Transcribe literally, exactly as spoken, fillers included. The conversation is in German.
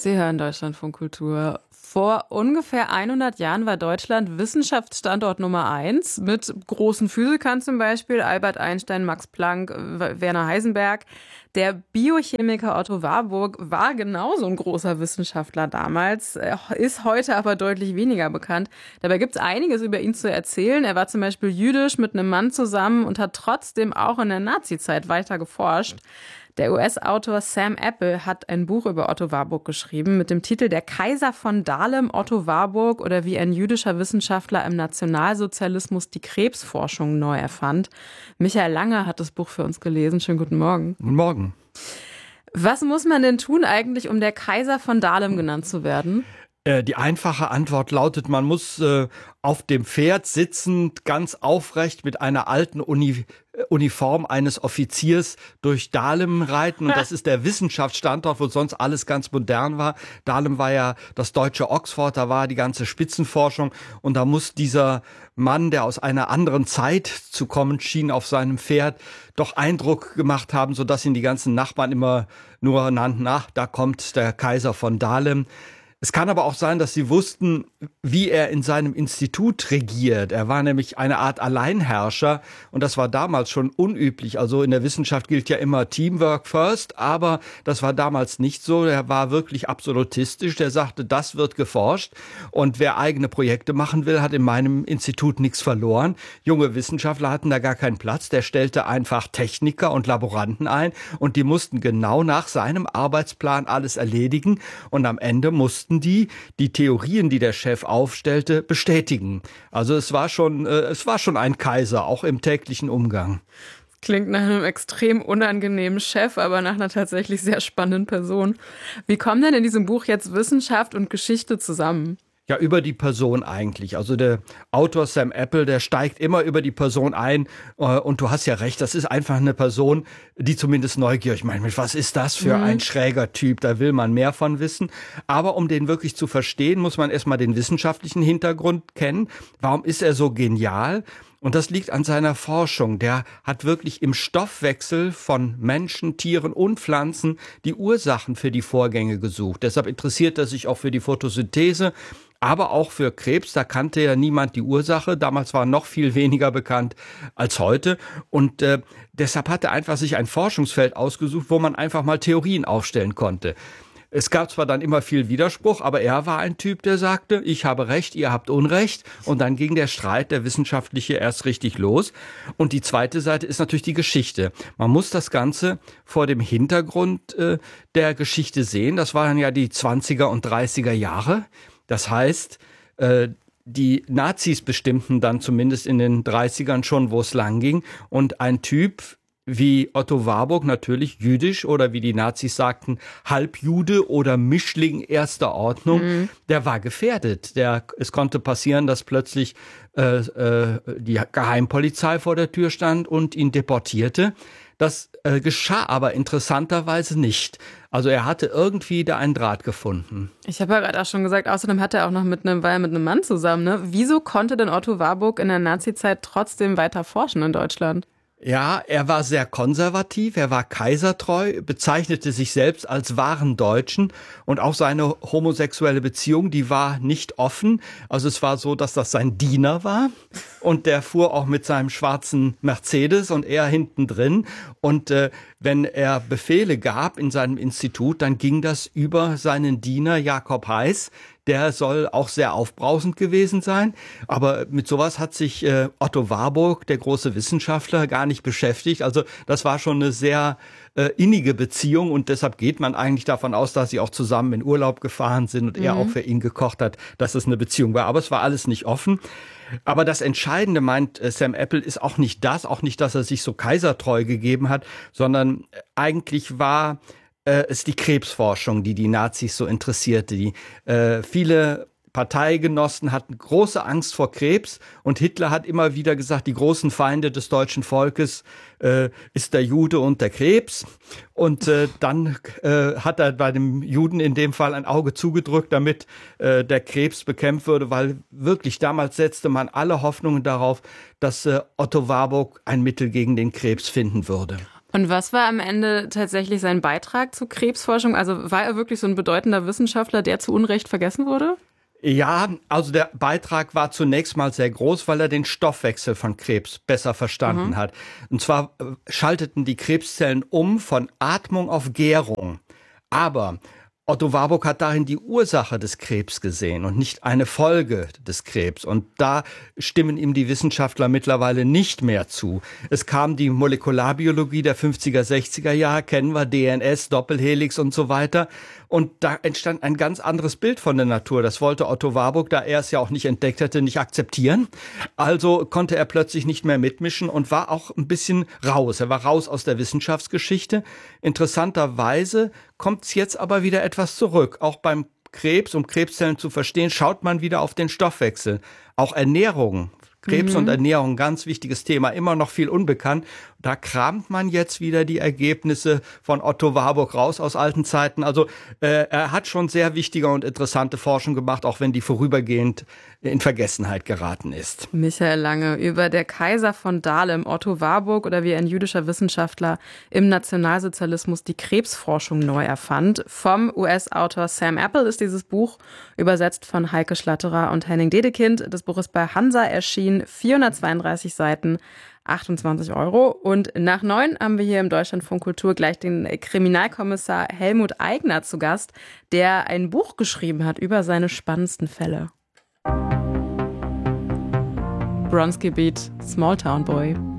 Sie hören Deutschlandfunk Kultur. Vor ungefähr hundert Jahren war Deutschland Wissenschaftsstandort Nummer eins mit großen Physikern, zum Beispiel Albert Einstein, Max Planck, Werner Heisenberg. Der Biochemiker Otto Warburg war genauso ein großer Wissenschaftler damals, ist heute aber deutlich weniger bekannt. Dabei gibt es einiges über ihn zu erzählen. Er war zum Beispiel jüdisch mit einem Mann zusammen und hat trotzdem auch in der Nazizeit weiter geforscht. Der U S-Autor Sam Apple hat ein Buch über Otto Warburg geschrieben mit dem Titel Der Kaiser von Dahlem, Otto Warburg, oder wie ein jüdischer Wissenschaftler im Nationalsozialismus die Krebsforschung neu erfand. Michael Lange hat das Buch für uns gelesen. Schönen guten Morgen. Guten Morgen. Was muss man denn tun eigentlich, um der Kaiser von Dahlem genannt zu werden? Die einfache Antwort lautet, man muss äh, auf dem Pferd sitzend, ganz aufrecht mit einer alten Uni Uniform eines Offiziers durch Dahlem reiten. Und das ist der Wissenschaftsstandort, wo sonst alles ganz modern war. Dahlem war ja das deutsche Oxford, da war die ganze Spitzenforschung. Und da muss dieser Mann, der aus einer anderen Zeit zu kommen schien, auf seinem Pferd doch Eindruck gemacht haben, sodass ihn die ganzen Nachbarn immer nur nannten, ach, da kommt der Kaiser von Dahlem. Es kann aber auch sein, dass sie wussten, wie er in seinem Institut regiert. Er war nämlich eine Art Alleinherrscher und das war damals schon unüblich. Also in der Wissenschaft gilt ja immer Teamwork first, aber das war damals nicht so. Er war wirklich absolutistisch. Der sagte, das wird geforscht und wer eigene Projekte machen will, hat in meinem Institut nichts verloren. Junge Wissenschaftler hatten da gar keinen Platz. Der stellte einfach Techniker und Laboranten ein und die mussten genau nach seinem Arbeitsplan alles erledigen und am Ende mussten die die Theorien, die der Chef aufstellte, bestätigen. Also es war schon, äh, es war schon ein Kaiser, auch im täglichen Umgang. Klingt nach einem extrem unangenehmen Chef, aber nach einer tatsächlich sehr spannenden Person. Wie kommen denn in diesem Buch jetzt Wissenschaft und Geschichte zusammen? Ja, über die Person eigentlich. Also der Autor Sam Apple, der steigt immer über die Person ein. Und du hast ja recht, das ist einfach eine Person, die zumindest neugierig, ich meine, was ist das für mhm. ein schräger Typ? Da will man mehr von wissen. Aber um den wirklich zu verstehen, muss man erstmal den wissenschaftlichen Hintergrund kennen. Warum ist er so genial? Und das liegt an seiner Forschung. Der hat wirklich im Stoffwechsel von Menschen, Tieren und Pflanzen die Ursachen für die Vorgänge gesucht. Deshalb interessiert er sich auch für die Photosynthese, aber auch für Krebs. Da kannte ja niemand die Ursache. Damals war noch viel weniger bekannt als heute. Und äh, deshalb hat er einfach sich ein Forschungsfeld ausgesucht, wo man einfach mal Theorien aufstellen konnte. Es gab zwar dann immer viel Widerspruch, aber er war ein Typ, der sagte, ich habe Recht, ihr habt Unrecht. Und dann ging der Streit, der wissenschaftliche, erst richtig los. Und die zweite Seite ist natürlich die Geschichte. Man muss das Ganze vor dem Hintergrund äh, der Geschichte sehen. Das waren ja die zwanziger und dreißiger Jahre. Das heißt, äh, die Nazis bestimmten dann zumindest in den dreißigern schon, wo es lang ging. Und ein Typ wie Otto Warburg, natürlich jüdisch oder wie die Nazis sagten, Halbjude oder Mischling erster Ordnung, mhm. der war gefährdet. Der, es konnte passieren, dass plötzlich äh, äh, die Geheimpolizei vor der Tür stand und ihn deportierte. Das äh, geschah aber interessanterweise nicht. Also er hatte irgendwie da einen Draht gefunden. Ich habe ja gerade auch schon gesagt, außerdem hat er auch noch mit einem, war er mit einem Mann zusammen. Ne? Wieso konnte denn Otto Warburg in der Nazizeit trotzdem weiter forschen in Deutschland? Ja, er war sehr konservativ, er war kaisertreu, bezeichnete sich selbst als wahren Deutschen und auch seine homosexuelle Beziehung, die war nicht offen. Also es war so, dass das sein Diener war und der fuhr auch mit seinem schwarzen Mercedes und er hinten drin. Und äh, wenn er Befehle gab in seinem Institut, dann ging das über seinen Diener Jakob Heiß. Der soll auch sehr aufbrausend gewesen sein. Aber mit sowas hat sich äh, Otto Warburg, der große Wissenschaftler, gar nicht beschäftigt. Also das war schon eine sehr äh, innige Beziehung und deshalb geht man eigentlich davon aus, dass sie auch zusammen in Urlaub gefahren sind und mhm. er auch für ihn gekocht hat, dass es eine Beziehung war. Aber es war alles nicht offen. Aber das Entscheidende, meint äh, Sam Apple, ist auch nicht das, auch nicht, dass er sich so kaisertreu gegeben hat, sondern eigentlich war Äh, ist die Krebsforschung, die die Nazis so interessierte. Die äh, viele Parteigenossen hatten große Angst vor Krebs und Hitler hat immer wieder gesagt, die großen Feinde des deutschen Volkes äh, ist der Jude und der Krebs. Und äh, dann äh, hat er bei dem Juden in dem Fall ein Auge zugedrückt, damit äh, der Krebs bekämpft würde, weil wirklich damals setzte man alle Hoffnungen darauf, dass äh, Otto Warburg ein Mittel gegen den Krebs finden würde. Und was war am Ende tatsächlich sein Beitrag zur Krebsforschung? Also war er wirklich so ein bedeutender Wissenschaftler, der zu Unrecht vergessen wurde? Ja, also der Beitrag war zunächst mal sehr groß, weil er den Stoffwechsel von Krebs besser verstanden mhm. hat. Und zwar schalteten die Krebszellen um von Atmung auf Gärung. Aber Otto Warburg hat darin die Ursache des Krebs gesehen und nicht eine Folge des Krebs. Und da stimmen ihm die Wissenschaftler mittlerweile nicht mehr zu. Es kam die Molekularbiologie der fünfziger, sechziger Jahre, kennen wir, D N S, Doppelhelix und so weiter. Und da entstand ein ganz anderes Bild von der Natur. Das wollte Otto Warburg, da er es ja auch nicht entdeckt hatte, nicht akzeptieren. Also konnte er plötzlich nicht mehr mitmischen und war auch ein bisschen raus. Er war raus aus der Wissenschaftsgeschichte. Interessanterweise kommt es jetzt aber wieder etwas zurück. Auch beim Krebs, um Krebszellen zu verstehen, schaut man wieder auf den Stoffwechsel. Auch Ernährung. Krebs mhm. und Ernährung, ganz wichtiges Thema, immer noch viel unbekannt. Da kramt man jetzt wieder die Ergebnisse von Otto Warburg raus aus alten Zeiten. Also äh, er hat schon sehr wichtige und interessante Forschung gemacht, auch wenn die vorübergehend in Vergessenheit geraten ist. Michael Lange über der Kaiser von Dahlem, Otto Warburg, oder wie ein jüdischer Wissenschaftler im Nationalsozialismus die Krebsforschung neu erfand. Vom U S-Autor Sam Apple ist dieses Buch, übersetzt von Heike Schlatterer und Henning Dedekind. Das Buch ist bei Hansa erschienen, vierhundertzweiunddreißig Seiten, achtundzwanzig Euro. Und nach neun haben wir hier im Deutschlandfunk Kultur gleich den Kriminalkommissar Helmut Aigner zu Gast, der ein Buch geschrieben hat über seine spannendsten Fälle. Bronski Beat, Small Town Boy.